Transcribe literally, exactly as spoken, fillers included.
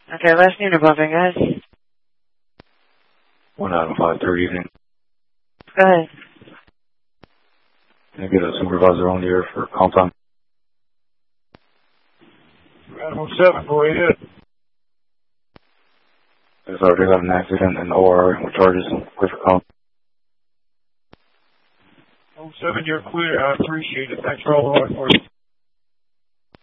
Okay, last unit bumping, guys. one out of five thirty evening. Go ahead. Can I get a supervisor on the air for call time? Animal seven, go ahead. There's already got an accident in the O R with charges. Wait for call. oh seven, you're clear. I appreciate it. Thanks for all the hard work.